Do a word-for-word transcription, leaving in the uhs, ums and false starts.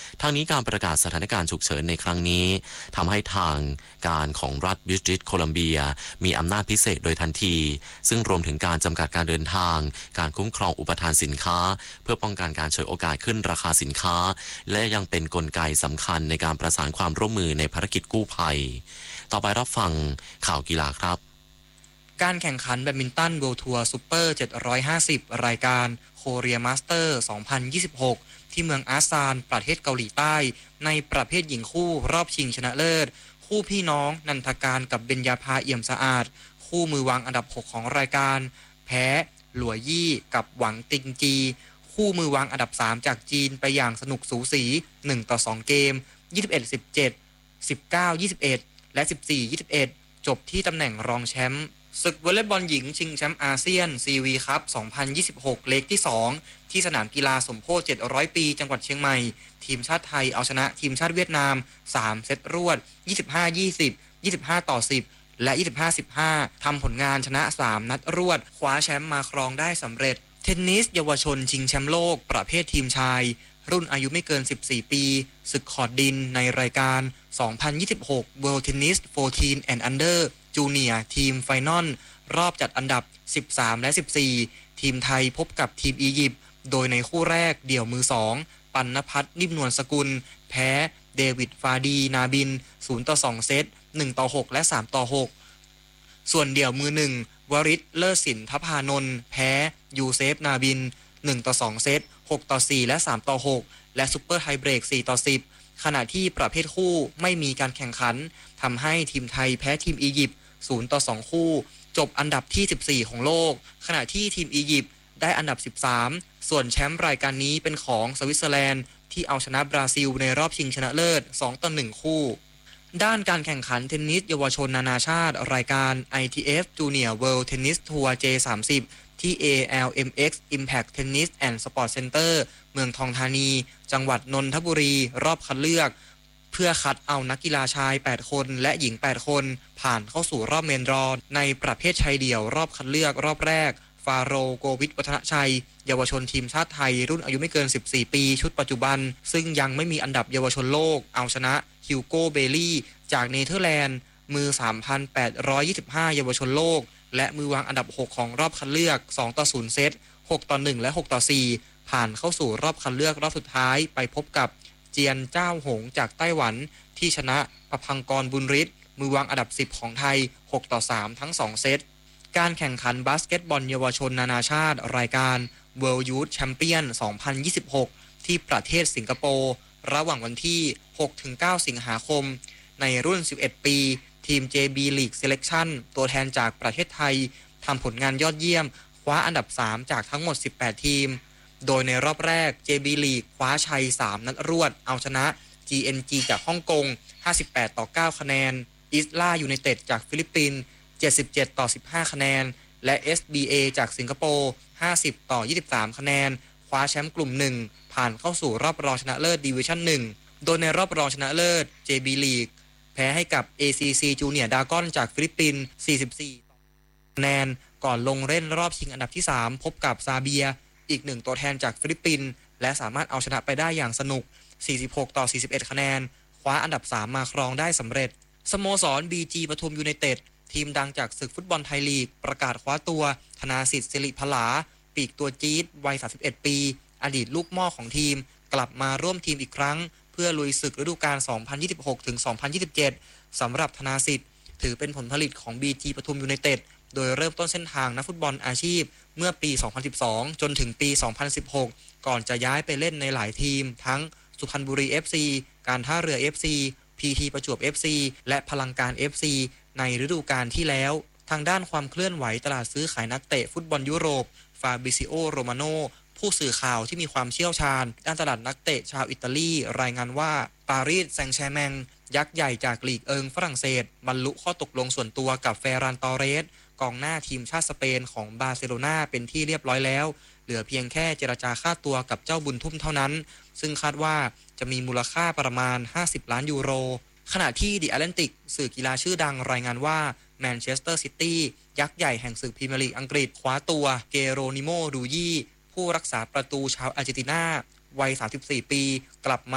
ทางนี้การประกาศสถานการณ์ฉุกเฉินในครั้งนี้ทำให้ทางการของรัฐบริติชโคลัมเบียมีอำนาจพิเศษโดยทันทีซึ่งรวมถึงการจำกัดการเดินทางการคุ้มครองอุปทานสินค้าเพื่อป้องกันการฉวยโอกาสขึ้นราคาสินค้าและยังเป็นกลไกสำคัญในการประสานความร่วมมือในภารกิจกู้ภัยต่อไปรับฟังข่าวกีฬาครับการแข่งขันแบดมินตันเวิลด์ทัวร์ซูเปอร์เจ็ดร้อยห้าสิบรายการโคเรียมาสเตอร์สองพันยี่สิบหกที่เมืองอาซานประเทศเกาหลีใต้ในประเภทหญิงคู่รอบชิงชนะเลิศคู่พี่น้องนันทการกับเบญญาภาเอี่ยมสะอาดคู่มือวางอันดับหกของรายการแพ้หลัวยี่กับหวังติงจีคู่มือวางอันดับสามจากจีนไปอย่างสนุกสูสีหนึ่งต่อสองเกมยี่สิบเอ็ด สิบเจ็ด สิบเก้า ยี่สิบเอ็ดและสิบสี่ ยี่สิบเอ็ดจบที่ตำแหน่งรองแชมป์ศึกวอลเลย์บอลหญิงชิงแชมป์อาเซียน ซี วี คัพ สองพันยี่สิบหก เลกที่สองที่สนามกีฬาสมโพธิเจ็ดร้อยปีจังหวัดเชียงใหม่ทีมชาติไทยเอาชนะทีมชาติเวียดนามสามเซตรวดยี่สิบห้า ยี่สิบ ยี่สิบห้าต่อสิบและยี่สิบห้า สิบห้าทำผลงานชนะสามนัดรวดคว้าแชมป์มาครองได้สำเร็จเทนนิสเยาวชนชิงแชมป์โลกประเภททีมชายรุ่นอายุไม่เกินสิบสี่ปีศึกคอร์ดดินในรายการสองพันยี่สิบหก World Tennis สิบสี่ and Under Junior Team Final รอบจัดอันดับสิบสามและสิบสี่ทีมไทยพบกับทีมอียิปต์โดยในคู่แรกเดี่ยวมือสองปัณพัฒน์นิ่มนวลสกุลแพ้เดวิดฟาดีนาบินศูนย์ต่อสองเซตหนึ่งต่อหกและสามต่อหกส่วนเดี่ยวมือหนึ่งวริศเลิศสินทภานนท์แพ้ยูเซฟนาบินหนึ่งต่อสองเซตหกต่อสี่และสามต่อหกและซุปเปอร์ไทเบรกสี่ต่อสิบขณะที่ประเภทคู่ไม่มีการแข่งขันทำให้ทีมไทยแพ้ทีมอียิปต์ศูนย์ต่อสองคู่จบอันดับที่สิบสี่ของโลกขณะที่ทีมอียิปต์ได้อันดับสิบสามส่วนแชมป์รายการนี้เป็นของสวิตเซอร์แลนด์ที่เอาชนะบราซิลในรอบชิงชนะเลิศสองต่อหนึ่งคู่ด้านการแข่งขันเทนนิสเยาวชนนานาชาติรายการ ไอ ที เอฟ Junior World Tennis Tour เจ สามสิบ ที่ เอ แอล เอ็ม เอ็กซ์ Impact Tennis and Sport Center เมืองทองธานีจังหวัดนนทบุรีรอบคัดเลือกเพื่อคัดเอานักกีฬาชายแปดคนและหญิงแปดคนผ่านเข้าสู่รอบเมนดรอในประเภทชายเดี่ยวรอบคัดเลือกรอบแรกฟาโรโกวิทวัฒนชัยเยาวชนทีมชาติไทยรุ่นอายุไม่เกินสิบสี่ปีชุดปัจจุบันซึ่งยังไม่มีอันดับเยาวชนโลกเอาชนะฮิวโกเบลลี่จากเนเธอร์แลนด์มือ สามพันแปดร้อยยี่สิบห้า เยาวชนโลกและมือวางอันดับหกของรอบคัดเลือกสองต่อศูนย์เซตหกต่อหนึ่งและหกต่อสี่ผ่านเข้าสู่รอบคัดเลือกรอบสุดท้ายไปพบกับเจียนเจ้าหงจากไต้หวันที่ชนะประพังกรบุญฤทธิ์มือวางอันดับสิบของไทยหกต่อสามทั้งสองเซตการแข่งขันบาสเกตบอลเยาวชนนานาชาติรายการ World Youth Champion สองพันยี่สิบหกที่ประเทศสิงคโปร์ระหว่างวันที่ หกถึงเก้า สิงหาคมในรุ่นสิบเอ็ดปีทีม เจ บี League Selection ตัวแทนจากประเทศไทยทำผลงานยอดเยี่ยมคว้าอันดับสามจากทั้งหมดสิบแปดทีมโดยในรอบแรก เจ บี League คว้าชัยสามนัดรวดเอาชนะ จี เอ็น จี จากฮ่องกงห้าสิบแปดต่อเก้าคะแนนอิสลายูไนเต็ดจากฟิลิปปินส์เจ็ดสิบเจ็ดต่อสิบห้าคะแนนและ เอส บี เอ จากสิงคโปร์ห้าสิบต่อยี่สิบสามคะแนนคว้าแชมป์กลุ่มหนึ่งผ่านเข้าสู่รอบรองชนะเลิศดิวิชั่นหนึ่งโดยในรอบรองชนะเลิศ เจ บี League แพ้ให้กับ เอ ซี ซี Junior Dragon จากฟิลิปปินส์สี่สิบสี่คะแนนก่อนลงเล่นรอบชิงอันดับที่สามพบกับซาเบียอีกหนึ่งตัวแทนจากฟิลิปปินส์และสามารถเอาชนะไปได้อย่างสนุกสี่สิบหกต่อสี่สิบเอ็ดคะแนนคว้าอันดับสามมาครองได้สำเร็จสโมสร บี จี ปทุมยูไนเต็ดทีมดังจากศึกฟุตบอลไทยลีกประกาศคว้าตัวธนาสิทธิ์ศิริพลาปีกตัวจี๊ดวัยสามสิบเอ็ดปีอดีตลูกหม้อของทีมกลับมาร่วมทีมอีกครั้งเพื่อลุยศึกฤดูกาล สองพันยี่สิบหกถึงสองพันยี่สิบเจ็ด สำหรับธนาสิทธิ์ถือเป็นผลผลิตของ บี จี ปทุมยูไนเต็ดโดยเริ่มต้นเส้นทางนักฟุตบอลอาชีพเมื่อปี สองพันสิบสอง จนถึงปี สองพันสิบหก ก่อนจะย้ายไปเล่นในหลายทีมทั้งสุพรรณบุรี เอฟ ซี การท่าเรือ เอฟ ซี พี ที ประจวบ เอฟ ซี และพลังการ เอฟ ซี ในฤดูกาลที่แล้วทางด้านความเคลื่อนไหวตลาดซื้อขายนักเตะฟุตบอลยุโรปฟาบริซิโอโรมาโนผู้สื่อข่าวที่มีความเชี่ยวชาญด้านตลาดนักเตะชาวอิตาลีรายงานว่าปารีสแซงต์แชร์แมงยักษ์ใหญ่จากลีกเอิงฝรั่งเศสบรรลุข้อตกลงส่วนตัวกับเฟรานตอเรสกองหน้าทีมชาติสเปนของบาร์เซโลนาเป็นที่เรียบร้อยแล้วเหลือเพียงแค่เจรจาค่าตัวกับเจ้าบุญทุ่มเท่านั้นซึ่งคาดว่าจะมีมูลค่าประมาณห้าสิบล้านยูโรขณะที่ The Atlantic สื่อกีฬาชื่อดังรายงานว่าแมนเชสเตอร์ซิตี้ยักษ์ใหญ่แห่งศึกพรีเมียร์ลีกอังกฤษคว้าตัวเกโรนิโมดูยี่ผู้รักษาประตูชาวอาร์เจนตินาวัยสามสิบสี่ปีกลับมา